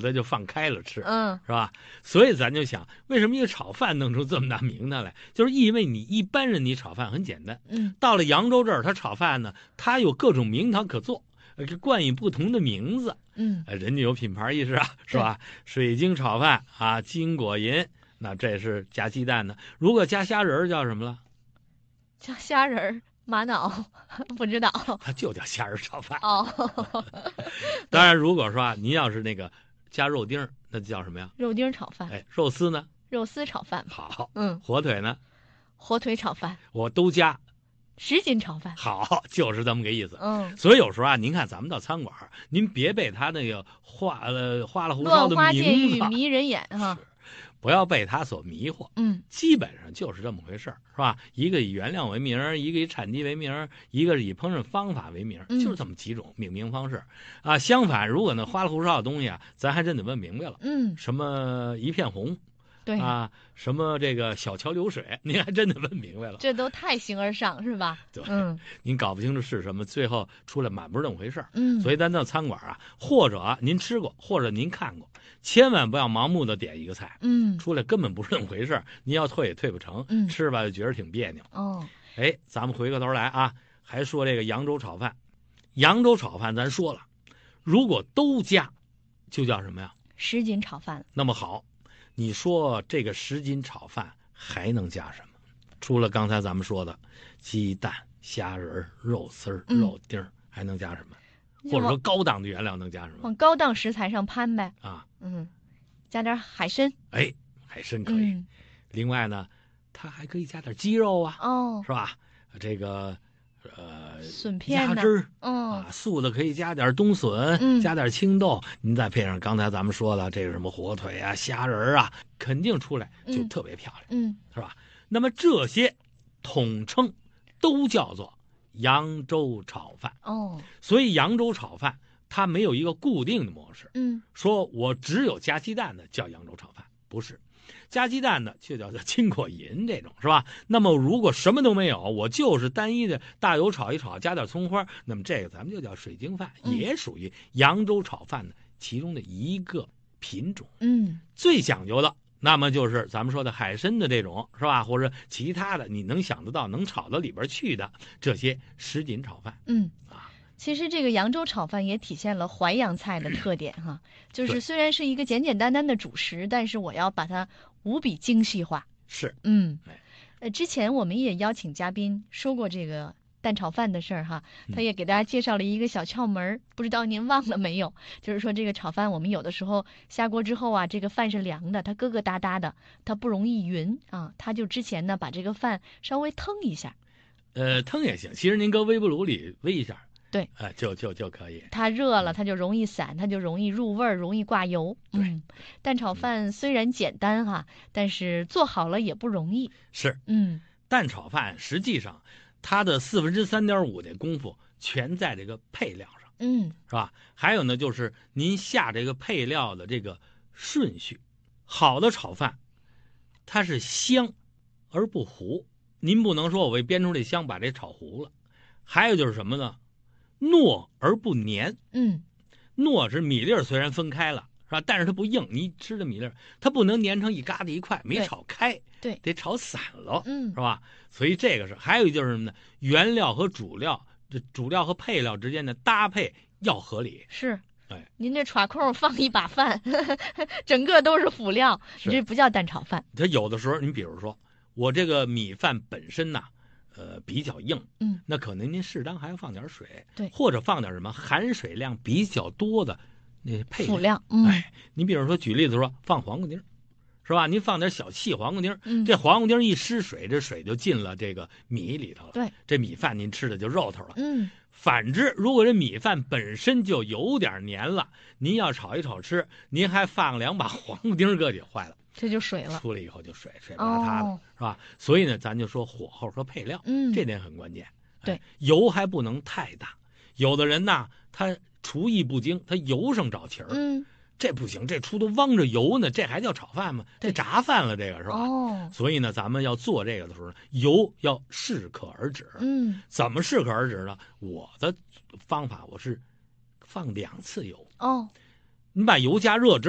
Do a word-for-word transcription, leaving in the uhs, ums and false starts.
的就放开了吃， 嗯， 是吧？所以咱就想，为什么一个炒饭弄出这么大名堂来？就是因为你一般人你炒饭很简单， 嗯， 到了扬州这儿，他炒饭呢，他有各种名堂可做，呃冠以不同的名字， 嗯， 呃人家有品牌意识啊，是吧？水晶炒饭啊，金果银，那这是加鸡蛋的。如果加虾仁儿叫什么了？ 叫虾仁儿、玛瑙，不知道。 它就叫虾仁炒饭。 哦， 当然，如果说啊，您要是那个加肉丁儿，那叫什么呀？ 肉丁炒饭， 哎，肉丝呢？ 肉丝炒饭， 好， 嗯， 火腿呢？ 火腿炒饭， 我都加。 什锦炒饭， 好，就是这么个意思。 嗯， 所以有时候啊，您看咱们到餐馆，您别被他那个花呃花里胡哨乱的名花渐欲字， 迷人眼哈。 不要被他所迷惑。 嗯， 基本上就是这么回事儿，是吧？一个以原料为名，一个以产地为名，一个是以烹饪方法为名， 嗯就是这么几种命名方式啊。相反，如果那花里胡哨的东西啊，咱还真得问明白了。 嗯， 什么一片红， 对啊，什么这个小桥流水，您还真得问明白了。 这都太形而上是吧？ 对， 嗯， 您搞不清楚是什么，最后出来满不是那么回事儿。 嗯， 所以咱到餐馆啊，或者啊您吃过，或者您看过，千万不要盲目的点一个菜， 嗯， 出来根本不是那么回事儿，您要退也退不成， 嗯吃吧就觉得挺别扭。 哦， 哎，咱们回过头来啊，还说这个扬州炒饭。扬州炒饭咱说了，如果都加，就叫什么呀？ 什锦炒饭。 那么好，你说这个什锦炒饭还能加什么？除了刚才咱们说的鸡蛋、虾仁、肉丝儿、 嗯肉丁儿，还能加什么？或者说高档的原料能加什么？ 往高档食材上攀呗。 啊， 嗯，加点海参。 哎，海参可以。 嗯， 另外呢，它还可以加点鸡肉啊， 哦， 是吧？这个呃， 笋片呢鸭汁儿。 嗯啊，素的可以加点冬笋， 嗯加点青豆，您再配上刚才咱们说的这个什么火腿啊、虾仁儿啊，肯定出来就嗯特别漂亮， 嗯， 是吧？那么这些统称都叫做扬州炒饭。 哦， 所以扬州炒饭它没有一个固定的模式， 嗯说我只有加鸡蛋的叫扬州炒饭，不是。加鸡蛋的就叫做金果银这种，是吧？那么如果什么都没有，我就是单一的大油炒一炒，加点葱花，那么这个咱们就叫水晶饭， 嗯也属于扬州炒饭的其中的一个品种。 嗯最讲究的，那么就是咱们说的海参的这种，是吧？或者其他的你能想得到能炒到里边去的这些什锦炒饭嗯。 啊。 其实这个扬州炒饭也体现了淮扬菜的特点哈，就是对虽然是一个简简单单的主食，但是我要把它无比精细化。 是， 嗯哎， 呃，之前我们也邀请嘉宾说过这个蛋炒饭的事儿哈， 嗯他也给大家介绍了一个小窍门儿，不知道您忘了没有？就是说这个炒饭，我们有的时候下锅之后啊，这个饭是凉的，它疙疙瘩瘩的，它不容易匀啊，他就之前呢把这个饭稍微腾一下， 呃，腾也行，其实您搁微波炉里煨一下， 对， 哎、就就就可以。 它热了，它就容易散，它就容易入味儿，容易挂油。 对嗯，蛋炒饭虽然简单哈，但是做好了也不容易。 是， 嗯蛋炒饭实际上它的四分之三点五的功夫全在这个配料上， 嗯是吧？还有呢，就是您下这个配料的这个顺序。好的炒饭，它是香而不糊，您不能说我为煸出这香把这炒糊了。还有就是什么呢？糯而不黏。 嗯糯是米粒儿，虽然分开了，是吧？但是它不硬，你吃的米粒儿，它不能粘成一疙瘩一块，没对炒开， 对得炒散了， 嗯是吧？所以这个是，还有就是什么呢？原料和主料，这主料和配料之间的搭配要合理。 是。 哎， 您这耍空放一把饭，整个都是辅料， 是你这不叫蛋炒饭。 它有的时候，你比如说，我这个米饭本身呐，呃，比较硬， 嗯， 那可能您适当还要放点水， 对或者放点什么含水量比较多的那配辅料。嗯， 哎，你比如说举例子说，放黄瓜丁儿，是吧？您放点小细黄瓜丁儿， 嗯这黄瓜丁儿一失水，这水就进了这个米里头了。 对， 这米饭您吃的就肉头了。 嗯反之，如果这米饭本身就有点黏了，您要炒一炒吃，您还放两把黄瓜丁儿搁里，坏了， 这就水了。 出来以后就水水不拉塌的， 哦是吧？所以呢，咱就说火候和配料， 嗯这点很关键。 对哎，油还不能太大。有的人呐，他厨艺不精，他油上找气儿， 嗯这不行，这出都汪着油呢，这还叫炒饭吗？ 对这炸饭了，这个是吧？ 哦所以呢，咱们要做这个的时候呢，油要适可而止。 嗯怎么适可而止呢？我的方法我是放两次油， 哦你把油加热之后。